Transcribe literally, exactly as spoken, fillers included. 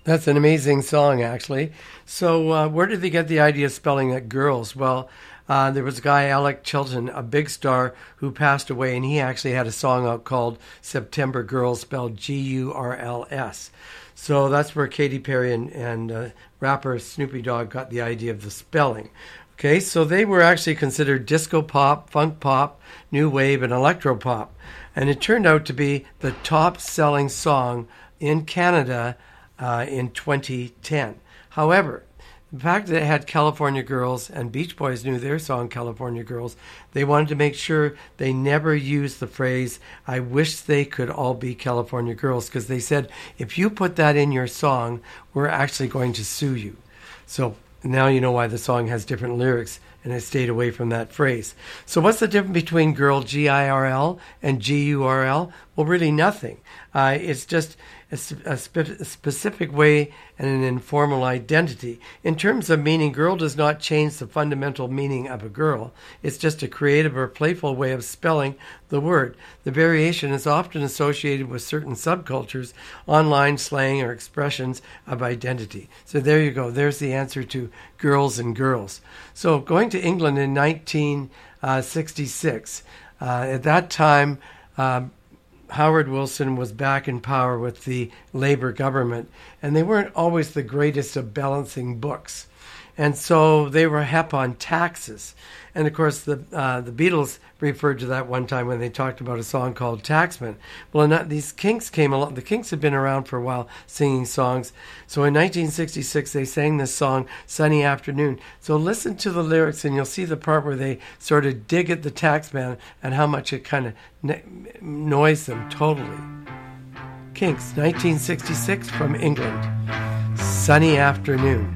That's an amazing song, actually. So uh, where did they get the idea of spelling it girls? Well, uh, there was a guy, Alec Chilton, a big star, who passed away, and he actually had a song out called September Girls, spelled G U R L S. So that's where Katy Perry and, and uh, rapper Snoopy Dogg got the idea of the spelling. Okay, so they were actually considered disco pop, funk pop, new wave, and electro pop. And it turned out to be the top-selling song in Canada uh, in twenty ten. However, the fact that it had California Girls, and Beach Boys knew their song California Girls, they wanted to make sure they never used the phrase, I wish they could all be California Girls, because they said, if you put that in your song, we're actually going to sue you. So now you know why the song has different lyrics, and it stayed away from that phrase. So what's the difference between girl, G I R L, and G U R L? Well, really nothing. Uh, it's just a, a, spe- a specific way and an informal identity. In terms of meaning, girl does not change the fundamental meaning of a girl. It's just a creative or playful way of spelling the word. The variation is often associated with certain subcultures, online slang, or expressions of identity. So there you go. There's the answer to girls and girls. So going to England in nineteen sixty-six, uh, at that time, um, Howard Wilson was back in power with the Labour government, and they weren't always the greatest of balancing books. And so they were hep on taxes. And of course, the uh, the Beatles referred to that one time when they talked about a song called Taxman. Well, not, these Kinks came along. The Kinks had been around for a while singing songs. So in nineteen sixty-six, they sang this song, Sunny Afternoon. So listen to the lyrics, and you'll see the part where they sort of dig at the taxman and how much it kind of ne- annoys them totally. Kinks, nineteen sixty-six, from England. Sunny Afternoon.